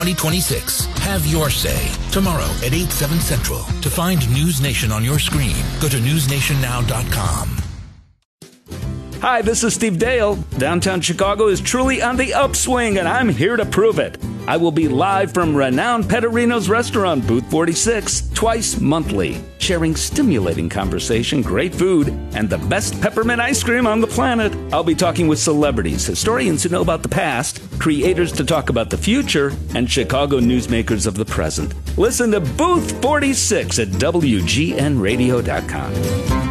2026. Have your say. Tomorrow at 8, 7 Central. To find News Nation on your screen, go to newsnationnow.com. Hi, this is Steve Dale. Downtown Chicago is truly on the upswing, and I'm here to prove it. I will be live from renowned Pettorino's restaurant, Booth 46, twice monthly, sharing stimulating conversation, great food, and the best peppermint ice cream on the planet. I'll be talking with celebrities, historians who know about the past, creators to talk about the future, and Chicago newsmakers of the present. Listen to Booth 46 at WGNradio.com.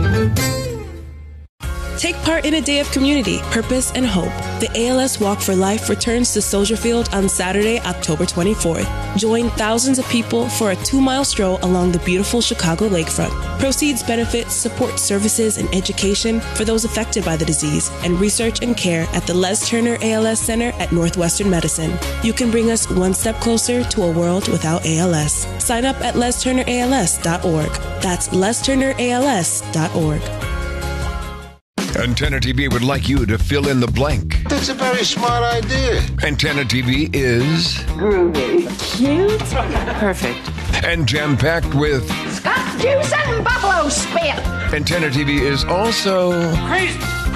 Take part in a day of community, purpose, and hope. The ALS Walk for Life returns to Soldier Field on Saturday, October 24th. Join thousands of people for a 2-mile stroll along the beautiful Chicago lakefront. Proceeds benefit support services and education for those affected by the disease and research and care at the Les Turner ALS Center at Northwestern Medicine. You can bring us one step closer to a world without ALS. Sign up at lesturnерals.org. That's lesturnерals.org. Antenna TV would like you to fill in the blank. That's a very smart idea. Antenna TV is groovy, cute, perfect, and jam-packed with Scotch juice and buffalo spit. Antenna TV is also crazy.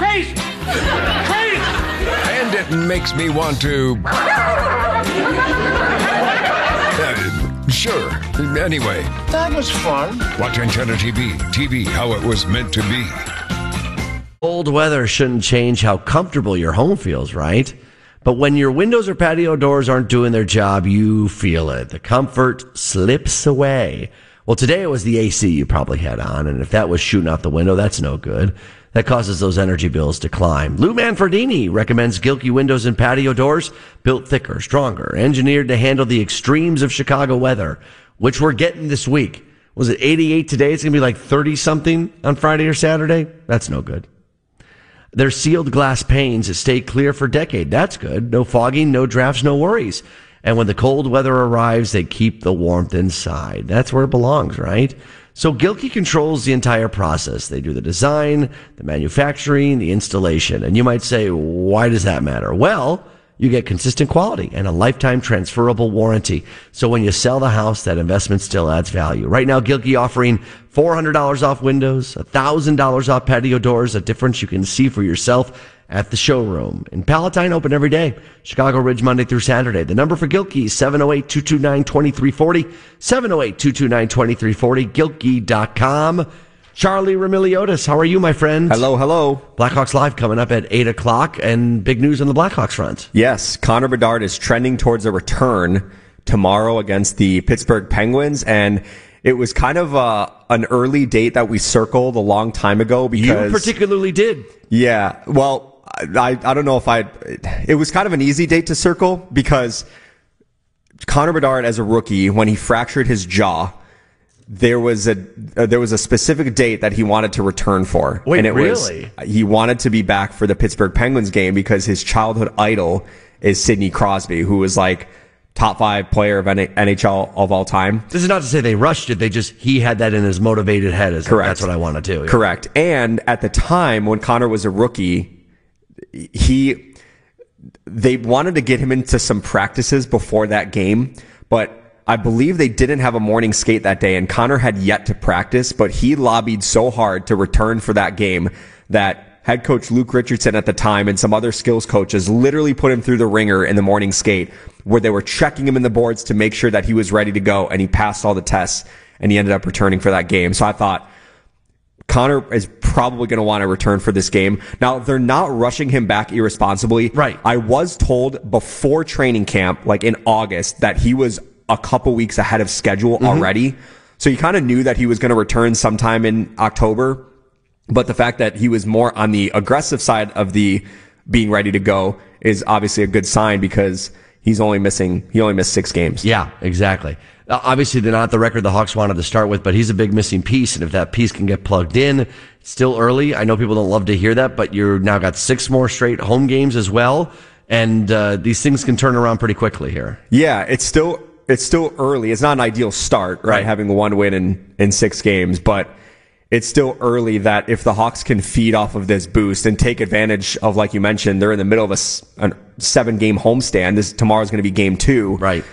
And it makes me want to sure. Anyway, that was fun. Watch Antenna TV. TV how it was meant to be. Cold weather shouldn't change how comfortable your home feels, right? But when your windows or patio doors aren't doing their job, you feel it. The comfort slips away. Well, today it was the AC you probably had on, and if that was shooting out the window, that's no good. That causes those energy bills to climb. Lou Manfredini recommends Gilkey windows and patio doors built thicker, stronger, engineered to handle the extremes of Chicago weather, which we're getting this week. Was it 88 today? It's going to be like 30-something on Friday or Saturday? That's no good. They're sealed glass panes that stay clear for a decade. That's good. No fogging, no drafts, no worries. And when the cold weather arrives, they keep the warmth inside. That's where it belongs, right? So Gilkey controls the entire process. They do the design, the manufacturing, the installation. And you might say, why does that matter? Well, you get consistent quality and a lifetime transferable warranty. So when you sell the house, that investment still adds value. Right now, Gilkey offering $400 off windows, $1,000 off patio doors, a difference you can see for yourself at the showroom. In Palatine, open every day. Chicago Ridge, Monday through Saturday. The number for Gilkey is 708-229-2340, 708-229-2340, Gilkey.com. Charlie Remiliotis, how are you, my friend? Hello. Blackhawks Live coming up at 8 o'clock, and big news on the Blackhawks front. Yes, Connor Bedard is trending towards a return tomorrow against the Pittsburgh Penguins, and it was kind of an early date that we circled a long time ago because... You particularly did. Yeah, well, I don't know if it was kind of an easy date to circle because Connor Bedard as a rookie, when he fractured his jaw, there was a specific date that he wanted to return for. Wait, and it really? He wanted to be back for the Pittsburgh Penguins game because his childhood idol is Sidney Crosby, who was like top 5 player of NHL of all time. This is not to say they rushed it. He had that in his motivated head. Correct. That's what I want to do. Yeah. Correct. And at the time when Connor was a rookie, they wanted to get him into some practices before that game, but I believe they didn't have a morning skate that day, and Connor had yet to practice, but he lobbied so hard to return for that game that head coach Luke Richardson at the time and some other skills coaches literally put him through the ringer in the morning skate where they were checking him in the boards to make sure that he was ready to go, and he passed all the tests, and he ended up returning for that game. So I thought, Connor is probably going to want to return for this game. Now, they're not rushing him back irresponsibly. Right. I was told before training camp, like in August, that he was a couple weeks ahead of schedule already. So you kind of knew that he was going to return sometime in October. But the fact that he was more on the aggressive side of the being ready to go is obviously a good sign because he only missed 6 games. Yeah, exactly. Obviously, they're not the record the Hawks wanted to start with, but he's a big missing piece. And if that piece can get plugged in, it's still early. I know people don't love to hear that, but you're now got 6 more straight home games as well. And these things can turn around pretty quickly here. Yeah, it's still early. It's not an ideal start, right? Having 1 win in 6 games, but it's still early that if the Hawks can feed off of this boost and take advantage of, like you mentioned, they're in the middle of a 7-game homestand. Tomorrow's going to be game 2. Right.